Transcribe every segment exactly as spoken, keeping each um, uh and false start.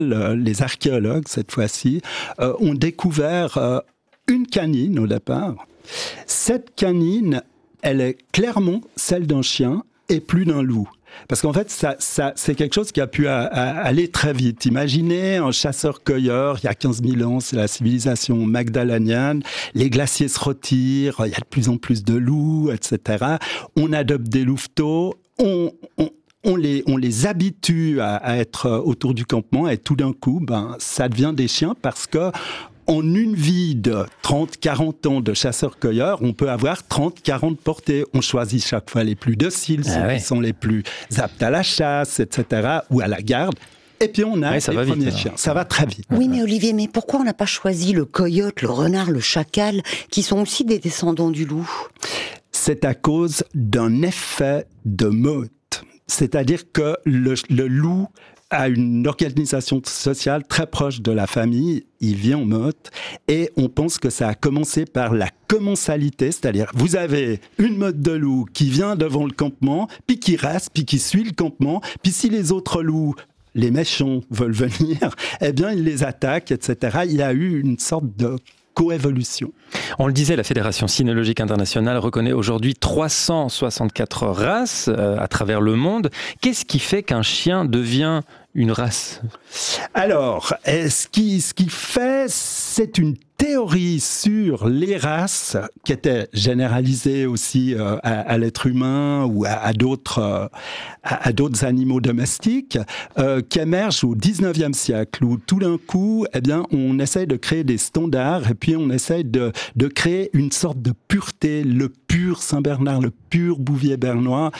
le, les archéologues, cette fois-ci, euh, ont découvert euh, une canine au départ. Cette canine, elle est clairement celle d'un chien et plus d'un loup. Parce qu'en fait, ça, ça, c'est quelque chose qui a pu a, a, aller très vite. Imaginez un chasseur-cueilleur, il y a quinze mille ans, c'est la civilisation magdalenienne, les glaciers se retirent, il y a de plus en plus de loups, et cetera. On adopte des louveteaux, on... on On les, on les habitue à, à être autour du campement et tout d'un coup, ben, ça devient des chiens parce que en une vie de trente à quarante ans de chasseur-cueilleur, on peut avoir trente à quarante portées. On choisit chaque fois les plus dociles, ah ceux ouais. qui sont les plus aptes à la chasse, et cetera, ou à la garde. Et puis on a ouais, les premiers vite, chiens. Ça va très vite. Oui, mais Olivier, mais pourquoi on n'a pas choisi le coyote, le renard, le chacal, qui sont aussi des descendants du loup ? C'est à cause d'un effet de meute. C'est-à-dire que le, le loup a une organisation sociale très proche de la famille, il vit en meute, et on pense que ça a commencé par la commensalité, c'est-à-dire vous avez une meute de loups qui vient devant le campement, puis qui reste, puis qui suit le campement, puis si les autres loups, les méchants, veulent venir, eh bien ils les attaquent, et cetera. Il y a eu une sorte de coévolution. On le disait, la Fédération cynologique internationale reconnaît aujourd'hui trois cent soixante-quatre races euh, à travers le monde. Qu'est-ce qui fait qu'un chien devient une race ? Alors, ce qui, ce qui fait, c'est une théorie sur les races qui était généralisée aussi euh, à, à l'être humain ou à, à, d'autres, euh, à, à d'autres animaux domestiques euh, qui émerge au dix-neuvième siècle où tout d'un coup, eh bien, on essaye de créer des standards et puis on essaye de, de créer une sorte de pureté, le pur Saint-Bernard, le pur Bouvier bernois,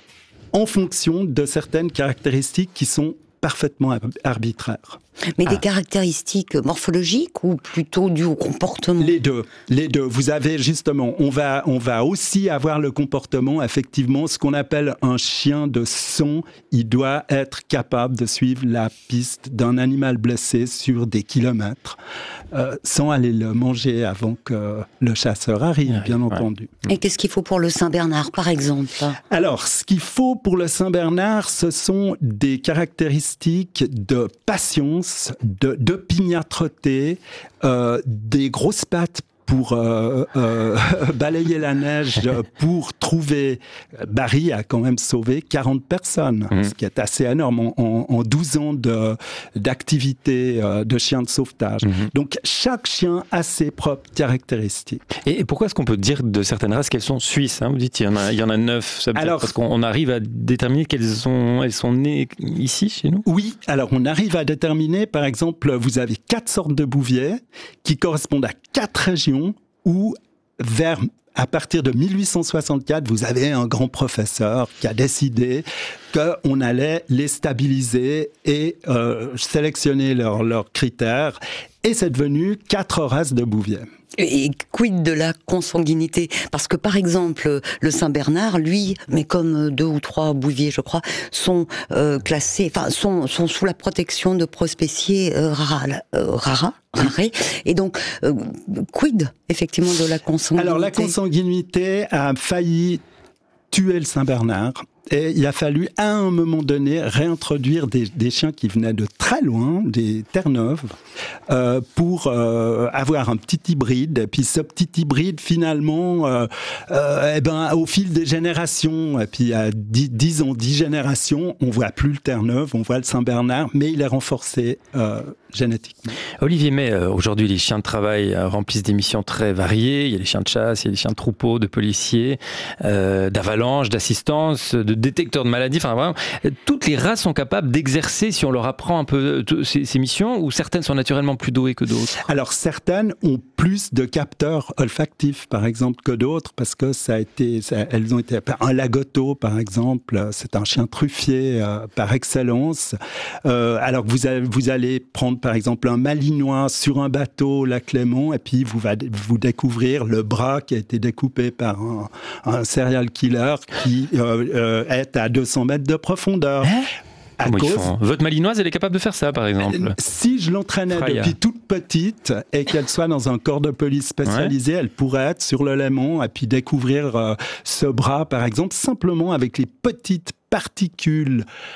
en fonction de certaines caractéristiques qui sont parfaitement arbitraires. Mais des ah. caractéristiques morphologiques ou plutôt dues au comportement ? Les deux, les deux. Vous avez justement, on va, on va aussi avoir le comportement, effectivement, ce qu'on appelle un chien de son. Il doit être capable de suivre la piste d'un animal blessé sur des kilomètres, euh, sans aller le manger avant que le chasseur arrive, bien ouais. entendu. Et qu'est-ce qu'il faut pour le Saint-Bernard, par exemple ? Alors, ce qu'il faut pour le Saint-Bernard, ce sont des caractéristiques de patience, de, d'opiniâtreté, euh, des grosses pattes pour euh, euh, balayer la neige, pour trouver... Barry a quand même sauvé quarante personnes, mmh. ce qui est assez énorme en, en, en douze ans de, d'activité euh, de chien de sauvetage. Mmh. Donc, chaque chien a ses propres caractéristiques. Et, et pourquoi est-ce qu'on peut dire de certaines races qu'elles sont suisses, hein ? Vous dites il y en a, il y en a neuf, ça alors, parce qu'on arrive à déterminer qu'elles sont, elles sont nées ici, chez nous ? Oui, alors on arrive à déterminer, par exemple, vous avez quatre sortes de bouviers qui correspondent à quatre régions où, vers, à partir de mille huit cent soixante-quatre, vous avez un grand professeur qui a décidé qu'on allait les stabiliser et euh, sélectionner leurs, leurs critères. Et c'est devenu quatre races de bouviers. Et quid de la consanguinité ? Parce que, par exemple, le Saint-Bernard, lui, mais comme deux ou trois bouviers, je crois, sont euh, classés, enfin, sont, sont sous la protection de prospécies euh, rara, euh, rara, rarés. Et donc, euh, quid, effectivement, de la consanguinité ? Alors, la consanguinité a failli tuer le Saint-Bernard. Et il a fallu, à un moment donné, réintroduire des, des chiens qui venaient de très loin, des Terre-Neuve, euh, pour euh, avoir un petit hybride. Et puis ce petit hybride, finalement, euh, euh, eh ben, au fil des générations, et puis à dix ans, dix générations, on voit plus le Terre-Neuve, on voit le Saint-Bernard, mais il est renforcé euh, génétiquement. Olivier May, euh, aujourd'hui, les chiens de travail euh, remplissent des missions très variées. Il y a les chiens de chasse, il y a les chiens de troupeau, de policiers, euh, d'avalanche, d'assistance, de détecteurs de maladies. Enfin, vraiment, toutes les races sont capables d'exercer, si on leur apprend un peu ces, ces missions, ou certaines sont naturellement plus douées que d'autres ? Alors, certaines ont plus de capteurs olfactifs, par exemple, que d'autres, parce que ça a été, ça, elles ont été... Un lagotto, par exemple, c'est un chien truffier euh, par excellence. Euh, alors que vous, avez, vous allez prendre, par exemple, un malinois sur un bateau, lac Léman, et puis vous va vous découvrir le bras qui a été découpé par un, un serial killer qui euh, euh, est à deux cents mètres de profondeur. Hein ? À cause... Votre malinoise, elle est capable de faire ça, par exemple ? Si je l'entraînais Freya. depuis toute petite et qu'elle soit dans un corps de police spécialisé, ouais. elle pourrait être sur le Léman et puis découvrir euh, ce bras, par exemple, simplement avec les petites particules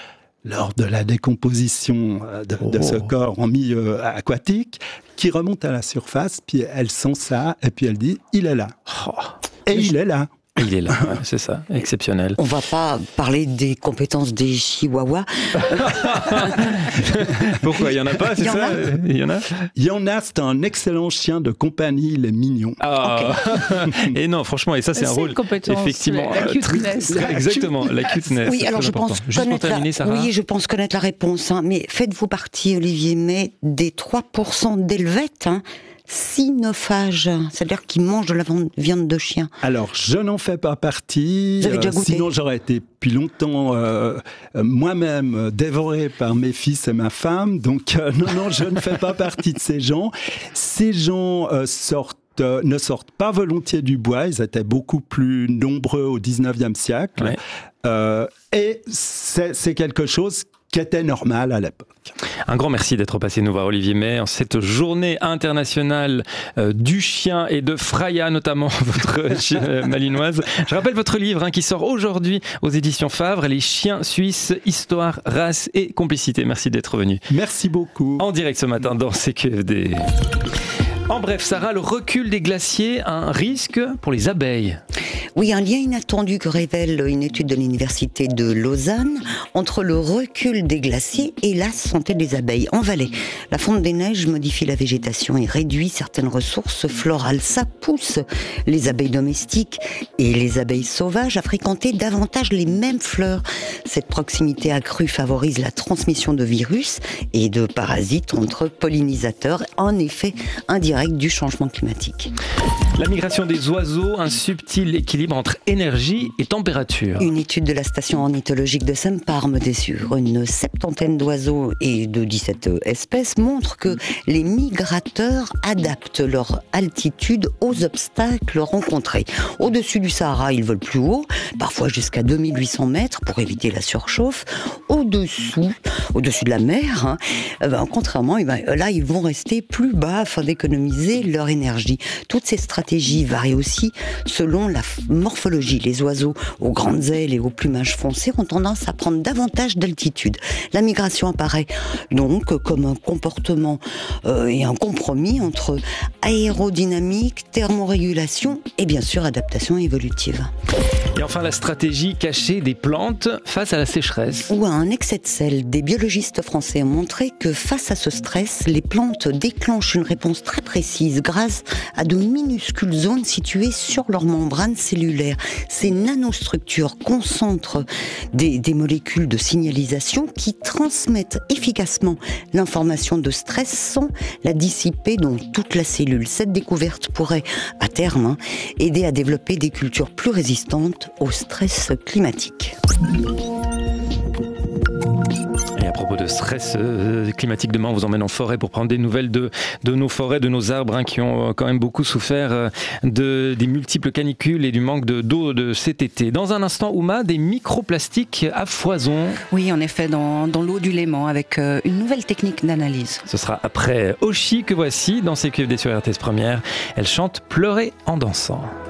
lors de la décomposition de, oh. de ce corps en milieu aquatique, qui remonte à la surface, puis elle sent ça, et puis elle dit, il est là. Oh. Et il est là. Il est là, ouais, c'est ça, exceptionnel. On va pas parler des compétences des chihuahuas. Pourquoi? Il y en a pas, c'est ça? Il y en a. Il y en a, c'est un excellent chien de compagnie, il est mignon. Ah. Okay. Et non, franchement, et ça c'est, c'est un rôle effectivement la cuteness. Très, exactement, la cuteness. Oui, alors je pense connaître terminer, la, oui, je pense connaître la réponse. Hein, mais faites-vous partie, Olivier May, des trois pour cent d'Helvètes. Hein, cynophages, c'est-à-dire qui mangent de la viande de chien. Alors, je n'en fais pas partie. Vous avez déjà goûté ? Sinon, j'aurais été depuis longtemps euh, moi-même dévoré par mes fils et ma femme. Donc, euh, non, non, je ne fais pas partie de ces gens. Ces gens euh, sortent euh, ne sortent pas volontiers du bois. Ils étaient beaucoup plus nombreux au dix-neuvième siècle. Ouais. Euh, et c'est, c'est quelque chose qui était normal à l'époque. Un grand merci d'être passé nous voir, Olivier May, en cette journée internationale euh, du chien et de Freya, notamment votre chien malinoise. Je rappelle votre livre hein, qui sort aujourd'hui aux éditions Favre, Les chiens suisses, histoire, race et complicité. Merci d'être venu. Merci beaucoup. En direct ce matin dans C Q F D. En bref, Sarah, le recul des glaciers, un risque pour les abeilles. Oui, un lien inattendu que révèle une étude de l'Université de Lausanne entre le recul des glaciers et la santé des abeilles. En Valais, la fonte des neiges modifie la végétation et réduit certaines ressources florales. Ça pousse les abeilles domestiques et les abeilles sauvages à fréquenter davantage les mêmes fleurs. Cette proximité accrue favorise la transmission de virus et de parasites entre pollinisateurs, en effet indirect du changement climatique. La migration des oiseaux, un subtil équilibre entre énergie et température. Une étude de la station ornithologique de Semparme sur une septantaine d'oiseaux et de dix-sept espèces montre que les migrateurs adaptent leur altitude aux obstacles rencontrés. Au-dessus du Sahara, ils volent plus haut, parfois jusqu'à deux mille huit cents mètres pour éviter la surchauffe. Au-dessous, au-dessus de la mer, hein, ben, contrairement, ben, là, ils vont rester plus bas afin d'économiser leur énergie. Toutes ces stratégies varient aussi selon la morphologie. Les oiseaux aux grandes ailes et au plumage foncé ont tendance à prendre davantage d'altitude. La migration apparaît donc comme un comportement euh, et un compromis entre aérodynamique, thermorégulation et bien sûr adaptation évolutive. Et enfin la stratégie cachée des plantes face à la sécheresse. Ou à un excès de sel. Des biologistes français ont montré que face à ce stress, les plantes déclenchent une réponse très précise grâce à de minuscules zones situées sur leur membrane cellulaire. Ces nanostructures concentrent des, des molécules de signalisation qui transmettent efficacement l'information de stress sans la dissiper dans toute la cellule. Cette découverte pourrait, à terme, hein, aider à développer des cultures plus résistantes au stress climatique. Et à propos de stress euh, climatique, demain on vous emmène en forêt pour prendre des nouvelles de, de nos forêts, de nos arbres hein, qui ont quand même beaucoup souffert euh, de, des multiples canicules et du manque de, d'eau de cet été. Dans un instant, Ouma, des microplastiques à foison. Oui, en effet, dans, dans l'eau du Léman avec euh, une nouvelle technique d'analyse. Ce sera après Oshi que voici dans C Q F D sur R T S Première. Elle chante Pleurer en dansant.